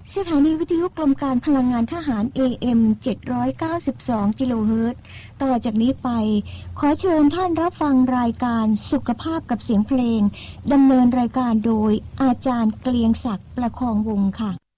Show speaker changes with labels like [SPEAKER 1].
[SPEAKER 1] สถานีวิทยุกรมการพลังงานทหาร AM 792 กิโลเฮิรตซ์ต่อจากนี้ไปขอเชิญท่านรับฟังรายการสุขภาพกับเสียงเพลงดำเนินรายการโดยอาจารย์เกลียงศักดิ์ประคองวงศ์ค่ะ